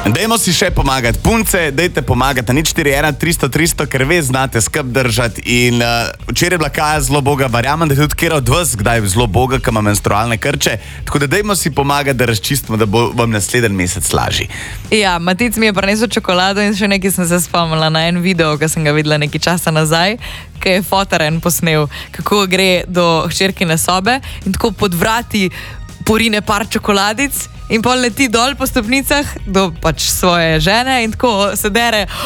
Dajmo si še pomagati. Punce, dajte pomagati. Nič 4-1, 300-300, ker ve znate skrb držati. In včeraj je bila Kaja zelo boga. Verjamem, da je tudi kjer od vas kdaj zelo boga, ki ima menstrualne krče. Tako da dajmo si pomagati, da razčistimo, da bo vam naslednji mesec lažji. Ja, Matic mi je prinesel čokolado in še nekaj sem se spomnila na en video, ki sem ga videla nekaj časa nazaj, ki je fotaren posnel, kako gre do hčerkine sobe in tako pod vrati porine par čokoladic in pol leti dol po stopnicah do pač svoje žene in tako se dere,